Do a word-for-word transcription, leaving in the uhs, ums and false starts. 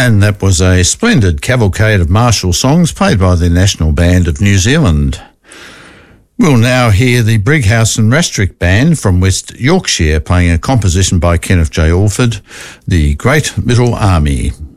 And that was a splendid cavalcade of martial songs played by the National Band of New Zealand. We'll now hear the Brighouse and Rastrick Band from West Yorkshire playing a composition by Kenneth J. Alford, The Great Middle Army.